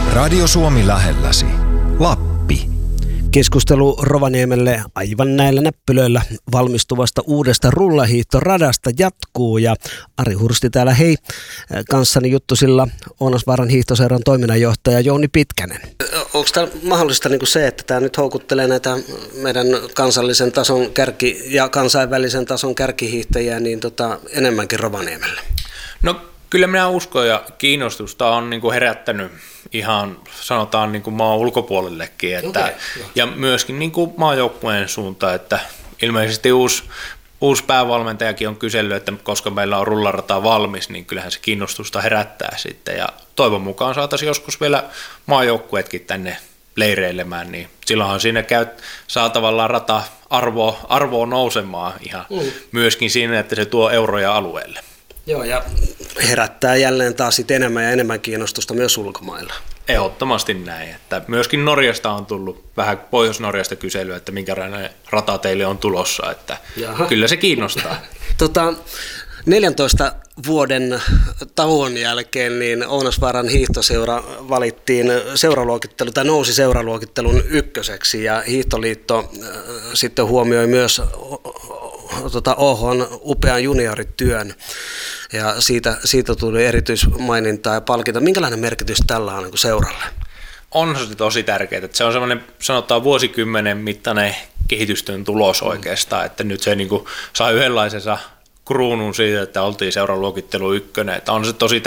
Radio Suomi lähelläsi. Lappi. Keskustelu Rovaniemelle aivan näillä näppylöillä valmistuvasta uudesta rullahiihtoradasta jatkuu ja Ari Hursti täällä hei kanssani juttusilla Ounasvaaran hiihtoseuran toiminnanjohtaja Jouni Pitkänen. Onko tämä mahdollista se, että tämä nyt houkuttelee näitä meidän kansallisen tason ja kansainvälisen tason kärkihiihtäjiä enemmänkin Rovaniemelle? No kyllä minä uskon ja kiinnostusta on herättänyt ihan sanotaan maan ulkopuolellekin ja myöskin maajoukkueen suuntaan, että ilmeisesti uusi päävalmentajakin on kysellyt, että koska meillä on rullarata valmis, niin kyllähän se kiinnostusta herättää sitten ja toivon mukaan saataisiin joskus vielä maajoukkueetkin tänne leireilemään, niin silloinhan siinä saa tavallaan rata arvoa nousemaan ihan myöskin siinä, että se tuo euroja alueelle. Joo, ja herättää jälleen taas enemmän ja enemmän kiinnostusta myös ulkomailla. Ehdottomasti näin, että myöskin Norjasta on tullut vähän Pohjois-Norjasta kyselyä, että minkälainen rata teille on tulossa, että kyllä se kiinnostaa. 14 vuoden tauon jälkeen niin Ounasvaaran hiihtoseura valittiin nousi seuraluokittelun ykköseksi ja Hiihtoliitto sitten huomioi myös OH:n upean juniorityön ja siitä tuli erityismainintaa ja palkinta. Minkälainen merkitys tällä on seuralle? On se tosi tärkeää, että se on semmoinen sanotaan vuosikymmenen mittainen kehitystyön tulos oikeastaan, että nyt se saa yhdenlaisensa kruunun siitä, että oltiin seuraluokittelu ykkönen, että on se tosi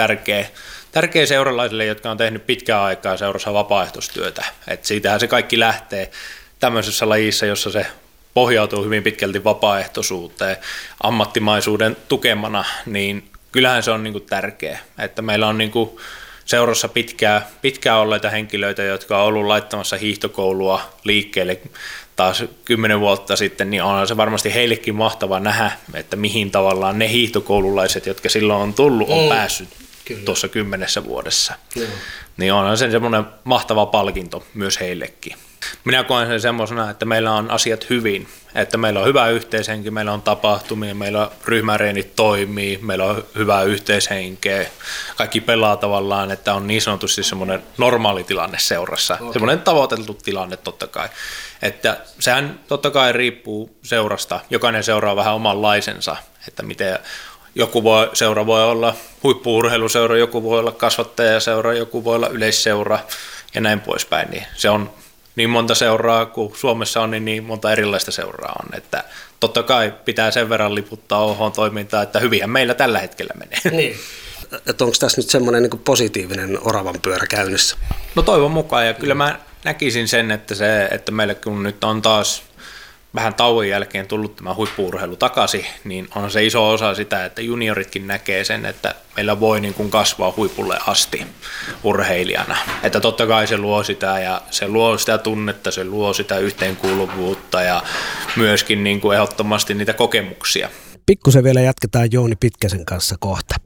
tärkeä seuralaisille, jotka on tehnyt pitkään aikaa seurassa vapaaehtoistyötä, että siitähän se kaikki lähtee tämmöisessä lajissa, jossa se pohjautuu hyvin pitkälti vapaaehtoisuuteen, ammattimaisuuden tukemana, niin kyllähän se on tärkeä, että meillä on seurassa pitkään olleita henkilöitä, jotka on ollut laittamassa hiihtokoulua liikkeelle taas 10 vuotta sitten, niin onhan se varmasti heillekin mahtava nähdä, että mihin tavallaan ne hiihtokoululaiset, jotka silloin on tullut, on päässyt tuossa 10 vuodessa. Niin onhan se semmoinen mahtava palkinto myös heillekin. Minä koen sen semmoisena, että meillä on asiat hyvin, että meillä on hyvä yhteishenki, meillä on tapahtumia, meillä ryhmäreenit toimii, meillä on hyvää yhteishenkeä, kaikki pelaa tavallaan, että on niin sanotusti semmoinen normaali tilanne seurassa, semmoinen tavoiteltu tilanne totta kai. Että sehän totta kai riippuu seurasta, jokainen seura on vähän omanlaisensa, että miten joku seura voi olla huippu-urheiluseura, joku voi olla kasvattajaseura, joku voi olla yleisseura ja näin poispäin, niin se on niin monta seuraa kuin Suomessa on, niin monta erilaista seuraa on, että totta kai pitää sen verran liputtaa OH-toimintaa, että hyvinhän meillä tällä hetkellä menee. Niin. Että onko tässä nyt semmoinen positiivinen oravan pyörä käynnissä? No toivon mukaan, ja kyllä mä näkisin sen, että meillä kun nyt on taas vähän tauon jälkeen tullut tämä huippu-urheilu takaisin, niin on se iso osa sitä, että junioritkin näkee sen, että meillä voi kasvaa huipulle asti urheilijana. Että totta kai se luo sitä ja se luo sitä tunnetta, se luo sitä yhteenkuuluvuutta ja myöskin ehdottomasti niitä kokemuksia. Pikkusen vielä jatketaan Jouni Pitkäsen kanssa kohta.